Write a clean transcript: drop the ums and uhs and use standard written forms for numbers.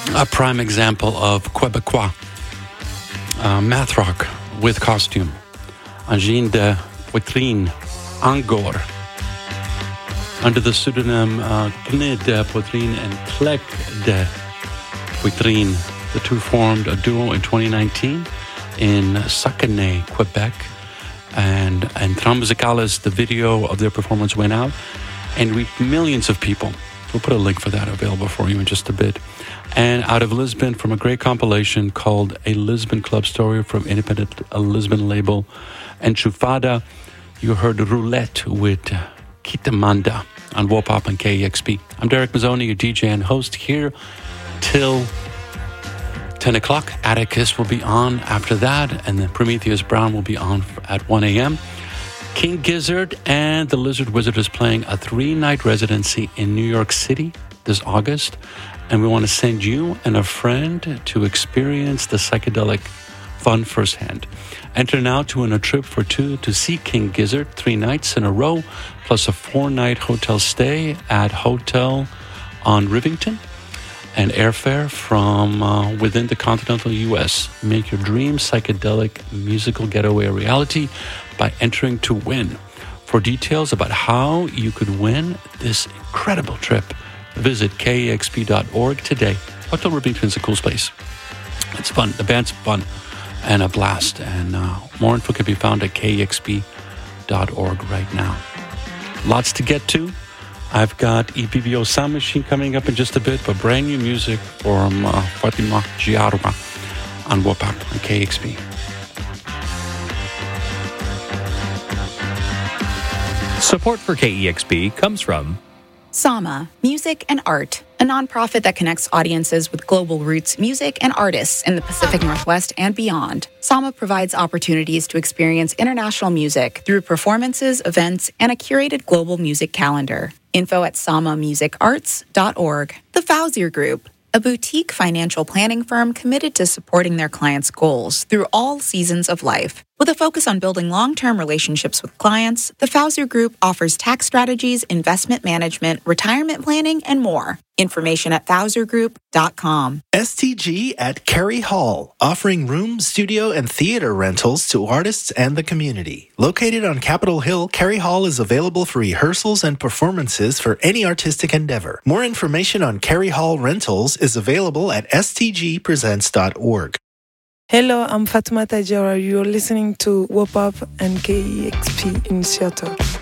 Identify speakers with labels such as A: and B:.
A: a prime example of Quebecois math rock with costume. Angine de Poitrine, Angor. Under the pseudonym Kne de Poitrine and Clec de Poitrine, the two formed a duo in 2019 in Saguenay, Quebec. And Transmusicales, the video of their performance went out and reached millions of people. We'll put a link for that available for you in just a bit. And out of Lisbon, from a great compilation called A Lisbon Club Story from independent Lisbon label Enchufada, you heard Roulette with Kitamanda on Wopop and KEXP. I'm Derek Mazzoni, your DJ and host, here till 10 o'clock. Atticus will be on after that, and then Prometheus Brown will be on at 1 a.m. King Gizzard and the Lizard Wizard is playing a 3-night residency in New York City this August, and we want to send you and a friend to experience the psychedelic fun firsthand. Enter now to win a trip for two to see King Gizzard 3 nights in a row, plus a 4-night hotel stay at Hotel on Rivington, and airfare from within the continental U.S. Make your dream psychedelic musical getaway a reality by entering to win. For details about how you could win this incredible trip, visit kexp.org today. Hotel Rivington's a cool space. It's fun. The band's fun and a blast. And more info can be found at kexp.org right now. Lots to get to. I've got EPVO Sound Machine coming up in just a bit, but brand new music from Fatima Giarma on WAPAP and KXP.
B: Support for KEXP comes from
C: Sama, Music and Art, a nonprofit that connects audiences with global roots music and artists in the Pacific Northwest and beyond. Sama provides opportunities to experience international music through performances, events, and a curated global music calendar. Info at samamusicarts.org. The Fauzier Group, a boutique financial planning firm committed to supporting their clients' goals through all seasons of life. With a focus on building long-term relationships with clients, the Fauzier Group offers tax strategies, investment management, retirement planning, and more. Information at FauzierGroup.com.
D: STG at Carey Hall, offering room, studio, and theater rentals to artists and the community. Located on Capitol Hill, Carey Hall is available for rehearsals and performances for any artistic endeavor. More information on Carey Hall rentals is available at stgpresents.org.
E: Hello, I'm Fatuma Tajara. You're listening to WOPOP and KEXP in Seattle.